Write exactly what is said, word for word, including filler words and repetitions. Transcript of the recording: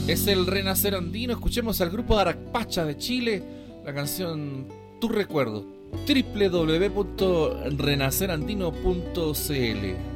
Es el Renacer Andino. Escuchemos al grupo Aracpacha de Chile, la canción Tu Recuerdo. doble u doble u doble u punto renacer andino punto c l